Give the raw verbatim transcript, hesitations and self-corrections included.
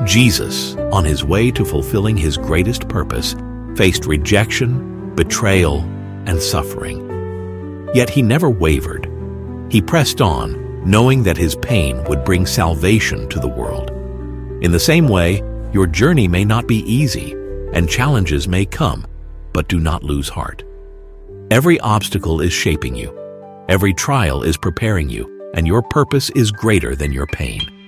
Jesus, on his way to fulfilling his greatest purpose, faced rejection, betrayal, and suffering. Yet he never wavered. He pressed on, knowing that his pain would bring salvation to the world. In the same way, your journey may not be easy, and challenges may come, but do not lose heart. Every obstacle is shaping you. Every trial is preparing you, and your purpose is greater than your pain.